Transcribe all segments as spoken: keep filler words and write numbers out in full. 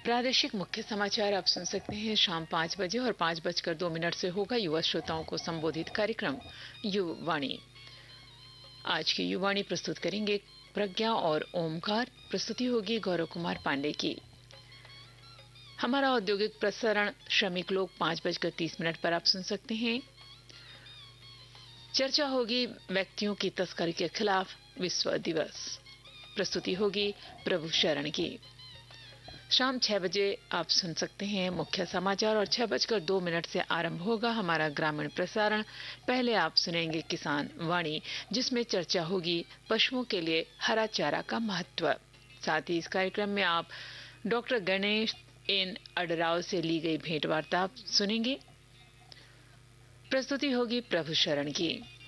प्रादेशिक मुख्य समाचार आप सुन सकते हैं शाम पाँच बजे और पाँच बजकर दो मिनट से होगा युवा श्रोताओं को संबोधित कार्यक्रम युवाणी। आज की युवाणी प्रस्तुत करेंगे प्रज्ञा और ओमकार। प्रस्तुति होगी गौरव कुमार पांडे की। हमारा औद्योगिक प्रसारण श्रमिक लोग पाँच बजकर तीस मिनट पर आप सुन सकते हैं। चर्चा होगी व्यक्तियों की तस्करी के खिलाफ विश्व दिवस। प्रस्तुति होगी प्रभु शरण की। शाम छह बजे आप सुन सकते हैं मुख्य समाचार और छह बजकर दो मिनट से आरंभ होगा हमारा ग्रामीण प्रसारण। पहले आप सुनेंगे किसान वाणी, जिसमें चर्चा होगी पशुओं के लिए हरा चारा का महत्व। साथ ही इस कार्यक्रम में आप डॉक्टर गणेश एन अडराव से ली गई भेंट वार्ता सुनेंगे। प्रस्तुति होगी प्रभु शरण की।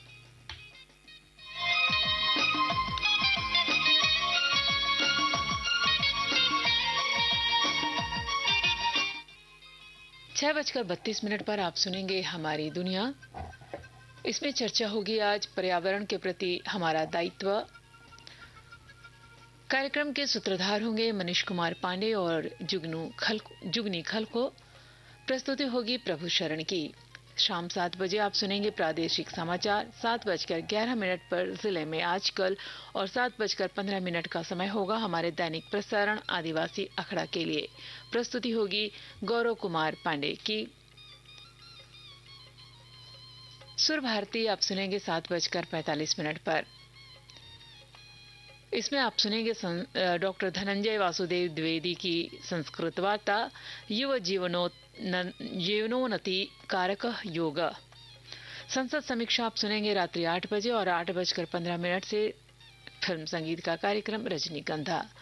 छह बजकर बत्तीस मिनट पर आप सुनेंगे हमारी दुनिया। इसमें चर्चा होगी आज पर्यावरण के प्रति हमारा दायित्व। कार्यक्रम के सूत्रधार होंगे मनीष कुमार पांडे और जुगनू खल जुगनी खलको। प्रस्तुति होगी प्रभु शरण की। शाम सात बजे आप सुनेंगे प्रादेशिक समाचार। सात बजकर ग्यारह मिनट पर जिले में आजकल और सात बजकर पंद्रह मिनट का समय होगा हमारे दैनिक प्रसारण आदिवासी अखड़ा के लिए। प्रस्तुति होगी गौरव कुमार पांडे की। सुर भारती आप सुनेंगे सात बजकर पैंतालीस मिनट पर। इसमें आप सुनेंगे डॉक्टर धनंजय वासुदेव द्विवेदी की संस्कृत वार्ता युव जीवनो जीवनोन्नति कारक योग। संसद समीक्षा आप सुनेंगे रात्रि आठ बजे और आठ बजकर पंद्रह मिनट से फिल्म संगीत का कार्यक्रम रजनीगंधा।